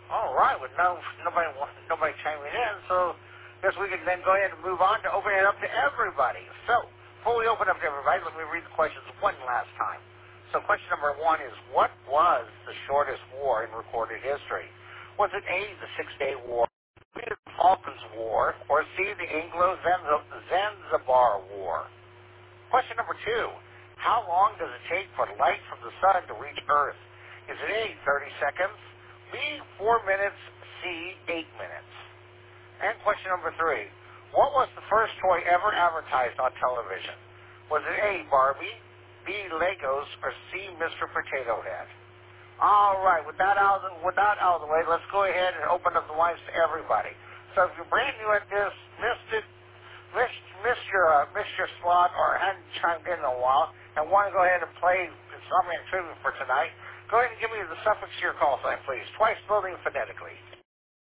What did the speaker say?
All right, with nobody chiming in, so guess we can then go ahead and move on to open it up to everybody. So, before we open up to everybody, let me read the questions one last time. So question number one is, what was the shortest war in recorded history? Was it A, the Six-Day War, B, the Falklands War, or C, the Anglo-Zanzibar War? Question number two, how long does it take for light from the sun to reach Earth? Is it A, 30 seconds, B, 4 minutes, C, 8 minutes? And question number three, what was the first toy ever advertised on television? Was it A, Barbie, B, Legos, or C, Mr. Potato Head? All right, with that out of the way, let's go ahead and open up the lines to everybody. So if you're brand new at this, missed your slot or hadn't chimed in a while and want to go ahead and play Insomniac Trivia for tonight, go ahead and give me the suffix to your call sign, please. Twice spelled phonetically.